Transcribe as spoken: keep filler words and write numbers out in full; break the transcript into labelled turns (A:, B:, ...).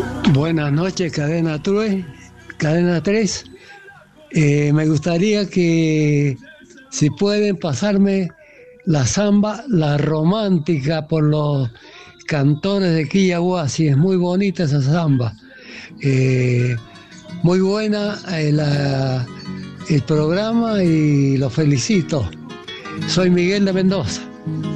A: Buenas noches, Cadena True, Cadena tres. Eh, me gustaría que, si pueden, pasarme la samba, la romántica, por los cantores de Quillahuasi. Es muy bonita esa samba. Eh, muy buena eh, la, el programa y los felicito. Soy Miguel de Mendoza.